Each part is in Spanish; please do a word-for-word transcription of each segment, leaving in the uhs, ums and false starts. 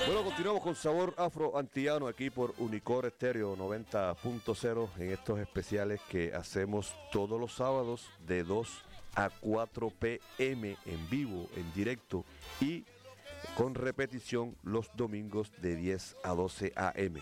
Bueno, continuamos con Sabor Afro-Antillano aquí por Unicore Estéreo noventa punto cero en estos especiales que hacemos todos los sábados de dos a cuatro p m en vivo, en directo y con repetición los domingos de diez a doce a m.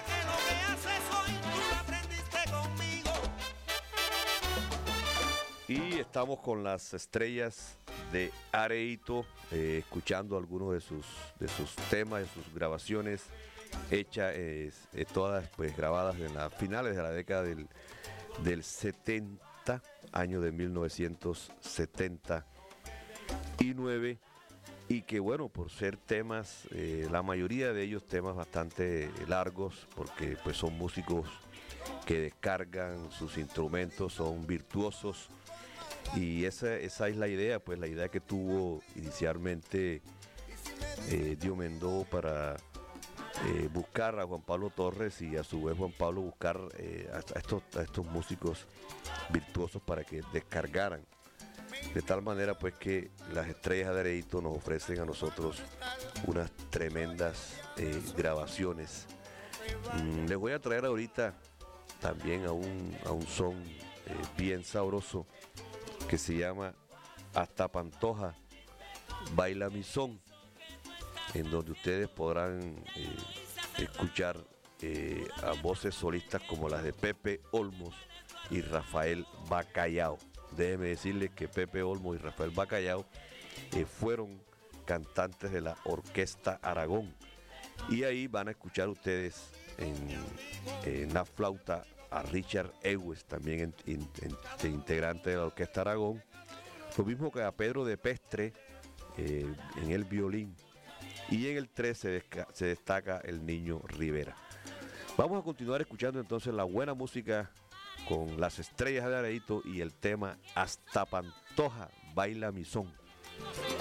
Y estamos con las estrellas de Areito, eh, escuchando algunos de sus, de sus temas, de sus grabaciones hechas, eh, eh, todas pues grabadas en las finales de la década del, del setenta, año de mil novecientos setenta y nueve, y que bueno, por ser temas, eh, la mayoría de ellos temas bastante largos, porque pues son músicos que descargan sus instrumentos, son virtuosos. Y esa, esa es la idea, pues la idea que tuvo inicialmente eh, Diomendo para eh, buscar a Juan Pablo Torres y a su vez Juan Pablo buscar eh, a, a, estos, a estos músicos virtuosos para que descargaran. De tal manera pues que las estrellas de Areito nos ofrecen a nosotros unas tremendas eh, grabaciones. Mm, les voy a traer ahorita también a un, a un son eh, bien sabroso que se llama Hasta Pantoja Baila Mi Son, en donde ustedes podrán eh, escuchar eh, a voces solistas como las de Pepe Olmos y Rafael Bacallao. Déjenme decirles que Pepe Olmos y Rafael Bacallao eh, fueron cantantes de la Orquesta Aragón, y ahí van a escuchar ustedes en, en la flauta a Richard Ewes, también en, en, en, integrante de la Orquesta Aragón, lo mismo que a Pedro de Pestre eh, en el violín, y en el tres se, desca, se destaca el Niño Rivera. Vamos a continuar escuchando entonces la buena música con las estrellas de Areito y el tema Hasta Pantoja Baila Mi Son.